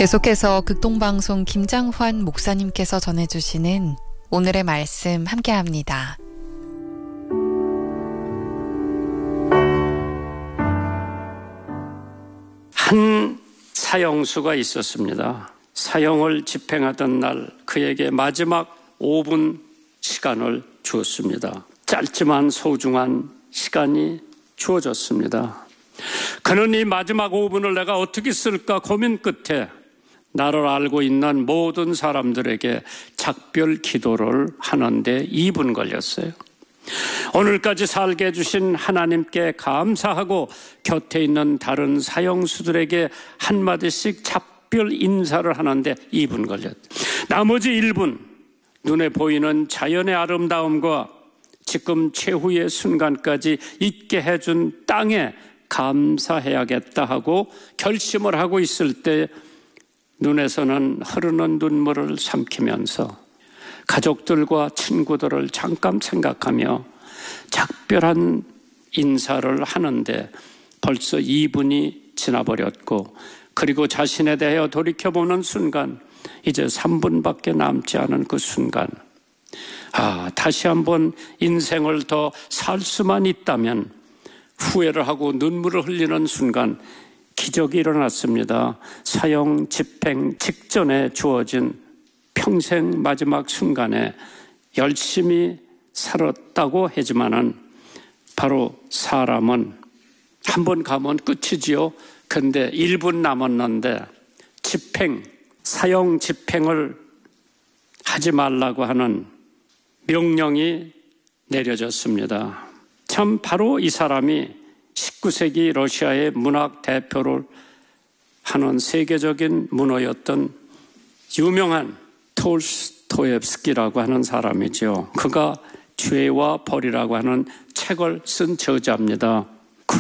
계속해서 극동방송 김장환 목사님께서 전해주시는 오늘의 말씀 함께합니다. 한 사형수가 있었습니다. 사형을 집행하던 날 그에게 마지막 5분 시간을 주었습니다. 짧지만 소중한 시간이 주어졌습니다. 그는 이 마지막 5분을 내가 어떻게 쓸까 고민 끝에 나를 알고 있는 모든 사람들에게 작별 기도를 하는데 2분 걸렸어요. 오늘까지 살게 해주신 하나님께 감사하고 곁에 있는 다른 사형수들에게 한마디씩 작별 인사를 하는데 2분 걸렸어요. 나머지 1분 눈에 보이는 자연의 아름다움과 지금 최후의 순간까지 있게 해준 땅에 감사해야겠다 하고 결심을 하고 있을 때 눈에서는 흐르는 눈물을 삼키면서 가족들과 친구들을 잠깐 생각하며 작별한 인사를 하는데 벌써 2분이 지나버렸고 그리고 자신에 대해 돌이켜보는 순간 이제 3분밖에 남지 않은 그 순간 다시 한번 인생을 더 살 수만 있다면 후회를 하고 눈물을 흘리는 순간 기적이 일어났습니다. 사형 집행 직전에 주어진 평생 마지막 순간에 열심히 살았다고 하지만은 바로 사람은 한 번 가면 끝이지요. 근데 1분 남았는데 사형 집행을 하지 말라고 하는 명령이 내려졌습니다. 참 바로 이 사람이 19세기 러시아의 문학 대표를 하는 세계적인 문호였던 유명한 톨스토옙스키라고 하는 사람이죠. 그가 죄와 벌이라고 하는 책을 쓴 저자입니다.